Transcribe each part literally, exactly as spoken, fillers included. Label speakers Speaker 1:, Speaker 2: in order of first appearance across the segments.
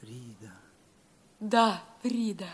Speaker 1: Фрида.
Speaker 2: Да, Фрида.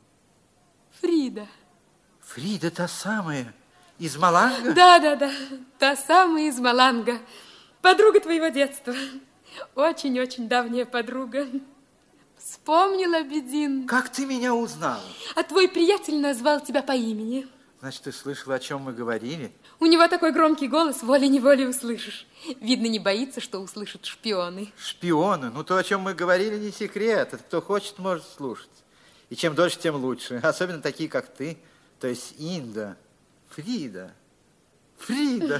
Speaker 2: Фрида.
Speaker 1: Фрида та самая, из Маланга?
Speaker 2: Да, да, да, та самая из Маланга. Подруга твоего детства. Очень-очень давняя подруга. Вспомнила, Бедин.
Speaker 1: Как ты меня узнала?
Speaker 2: А твой приятель назвал тебя по имени.
Speaker 1: Значит, ты слышала, о чем мы говорили?
Speaker 2: У него такой громкий голос, волей-неволей услышишь. Видно, не боится, что услышат шпионы.
Speaker 1: Шпионы? Ну, то, о чем мы говорили, не секрет. Это кто хочет, может слушать. И чем дольше, тем лучше. Особенно такие, как ты. То есть Инда. Фрида. Фрида.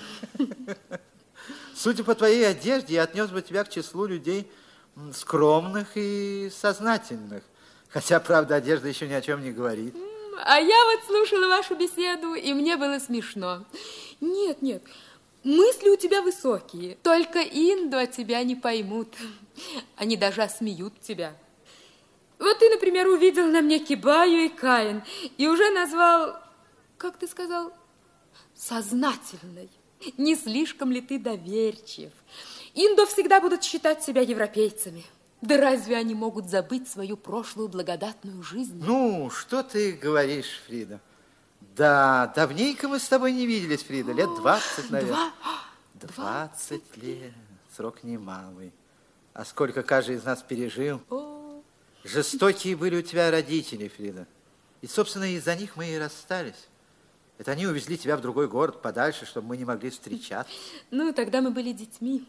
Speaker 1: Судя по твоей одежде, я отнес бы тебя к числу людей скромных и сознательных. Хотя, правда, одежда еще ни о чем не говорит.
Speaker 2: А я вот слушала вашу беседу, и мне было смешно. Нет, нет, мысли у тебя высокие, только Инду от тебя не поймут. Они даже осмеют тебя. Вот ты, например, увидел на мне Кибаю и Каин, и уже назвал, как ты сказал, сознательной. Не слишком ли ты доверчив? Индо всегда будут считать себя европейцами. Да разве они могут забыть свою прошлую благодатную жизнь?
Speaker 1: Ну, что ты говоришь, Фрида? Да, давненько мы с тобой не виделись, Фрида. Лет двадцать, наверное.
Speaker 2: Два?
Speaker 1: Двадцать лет. Срок немалый. А сколько каждый из нас пережил.
Speaker 2: О.
Speaker 1: Жестокие были у тебя родители, Фрида. И, собственно, из-за них мы и расстались. Это они увезли тебя в другой город подальше, чтобы мы не могли встречаться.
Speaker 2: Ну, тогда мы были детьми.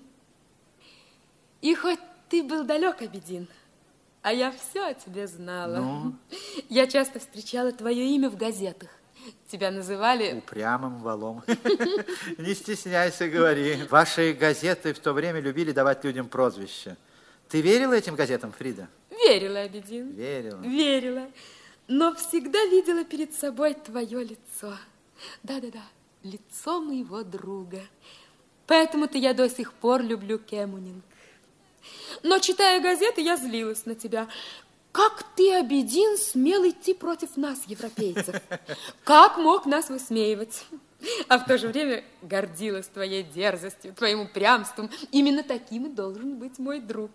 Speaker 2: И хоть ты был далек, Абедин, а я все о тебе знала.
Speaker 1: Ну?
Speaker 2: Я часто встречала твое имя в газетах. Тебя называли...
Speaker 1: Упрямым валом. Не стесняйся, говори. Ваши газеты в то время любили давать людям прозвища. Ты верила этим газетам, Фрида?
Speaker 2: Верила, Абедин.
Speaker 1: Верила.
Speaker 2: Верила. Но всегда видела перед собой твое лицо. Да-да-да, лицо моего друга. Поэтому-то я до сих пор люблю Кемунинг. Но, читая газеты, я злилась на тебя. Как ты, Абедин, смел идти против нас, европейцев? Как мог нас высмеивать? А в то же время гордилась твоей дерзостью, твоим упрямством. Именно таким и должен быть мой друг.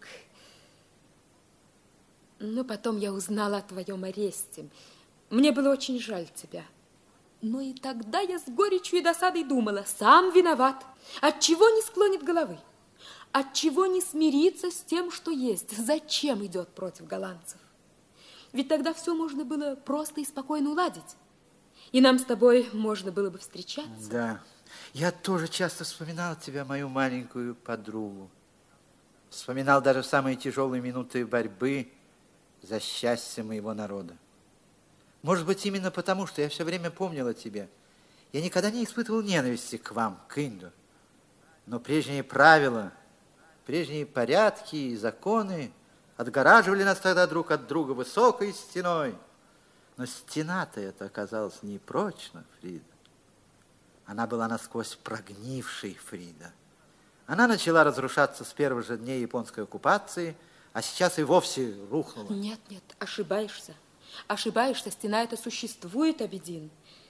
Speaker 2: Но потом я узнала о твоем аресте. Мне было очень жаль тебя. Но и тогда я с горечью и досадой думала, сам виноват. Отчего не склонит головы? Отчего не смириться с тем, что есть? Зачем идет против голландцев? Ведь тогда все можно было просто и спокойно уладить. И нам с тобой можно было бы встречаться.
Speaker 1: Да, я тоже часто вспоминал тебя, мою маленькую подругу. Вспоминал даже в самые тяжелые минуты борьбы за счастье моего народа. Может быть, именно потому, что я все время помнил о тебе. Я никогда не испытывал ненависти к вам, к Инду. Но прежние правила, прежние порядки и законы отгораживали нас тогда друг от друга высокой стеной. Но стена-то эта оказалась непрочна, Фрида. Она была насквозь прогнившей, Фрида. Она начала разрушаться с первых же дней японской оккупации, а сейчас и вовсе рухнула.
Speaker 2: Нет, нет, ошибаешься. Ошибаешься, стена эта существует, Абедин.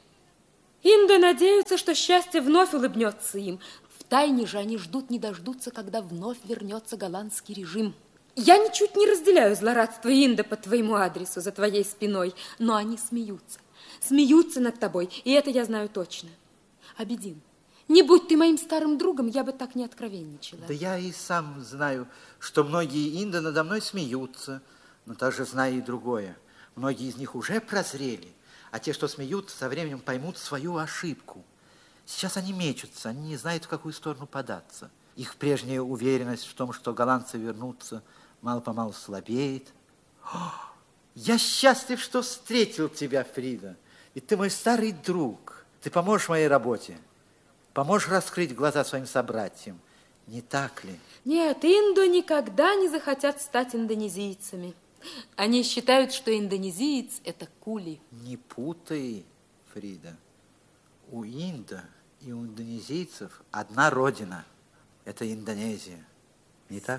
Speaker 2: Инды надеются, что счастье вновь улыбнется им. Втайне же они ждут, не дождутся, когда вновь вернется голландский режим. Я ничуть не разделяю злорадство Инда по твоему адресу, за твоей спиной, но они смеются. Смеются над тобой, и это я знаю точно. Абедин, не будь ты моим старым другом, я бы так не откровенничала.
Speaker 1: Да я и сам знаю, что многие инды надо мной смеются, но также знаю и другое. Многие из них уже прозрели, а те, что смеются, со временем поймут свою ошибку. Сейчас они мечутся, они не знают, в какую сторону податься. Их прежняя уверенность в том, что голландцы вернутся, мало-помалу слабеет. О, я счастлив, что встретил тебя, Фрида. Ведь ты мой старый друг. Ты поможешь моей работе. Поможешь раскрыть глаза своим собратьям. Не так ли?
Speaker 2: Нет, инду никогда не захотят стать индонезийцами. Они считают, что индонезиец – это кули.
Speaker 1: Не путай, Фрида. У инда и у индонезийцев одна родина. Это Индонезия. Не так?